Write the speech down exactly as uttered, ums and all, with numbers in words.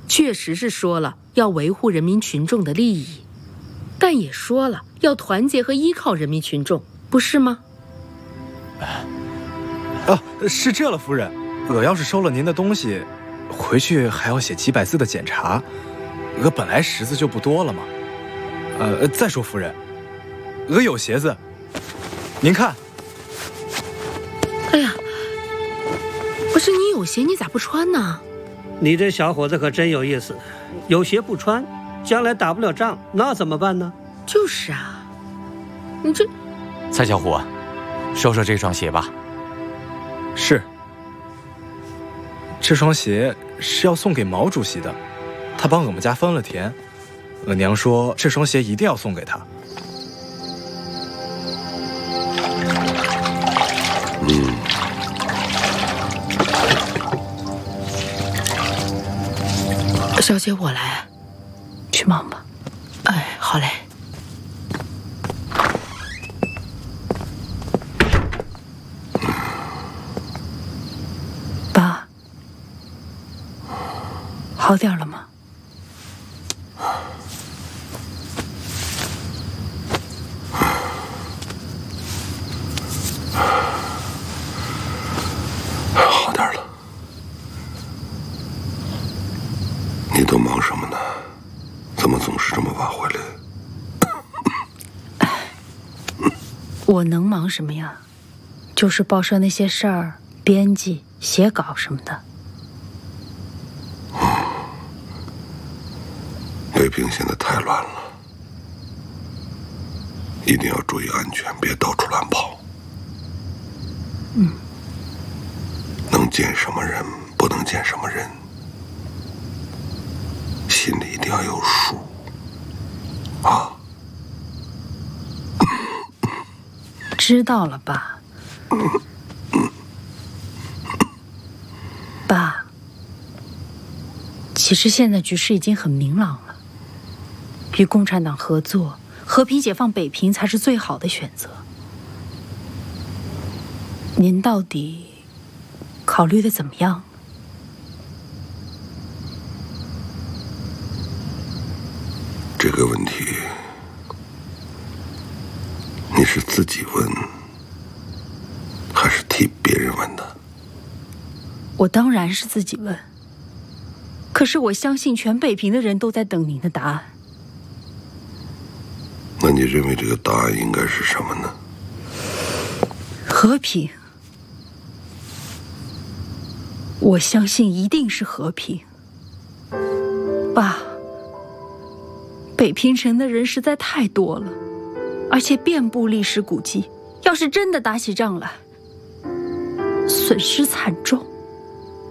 确实是说了要维护人民群众的利益，但也说了要团结和依靠人民群众，不是吗？ 啊，是这了，夫人。我要是收了您的东西，回去还要写几百字的检查，我本来识字就不多了嘛。呃，再说夫人，我有鞋子，您看。 哎呀，不是你有鞋，你咋不穿呢？ 你这小伙子可真有意思，有鞋不穿，将来打不了仗，那怎么办呢？ 就是啊，你这…… 蔡小虎，收收这双鞋吧。 是。这双鞋是要送给毛主席的，他帮我们家分了田，我娘说这双鞋一定要送给他。 嗯。 小姐，我来，去忙吧。哎，好嘞。爸，好点了吗？ 好点了。你都忙什么呢？怎么总是这么晚回来？ 我能忙什么呀？就是报社那些事儿，编辑、写稿什么的。 北平现在太乱了，一定要注意安全，别到处乱跑。 嗯。 能见什么人，不能见什么人，心里一定要有数啊。 知道了，爸。爸，其实现在局势已经很明朗了，与共产党合作，和平解放北平才是最好的选择。您到底考虑的怎么样？ 这个问题，你是自己问，还是替别人问的？ 我当然是自己问，可是我相信全北平的人都在等您的答案。 那你认为这个答案应该是什么呢？ 和平。我相信一定是和平。爸，北平城的人实在太多了，而且遍布历史古迹，要是真的打起仗来，损失惨重。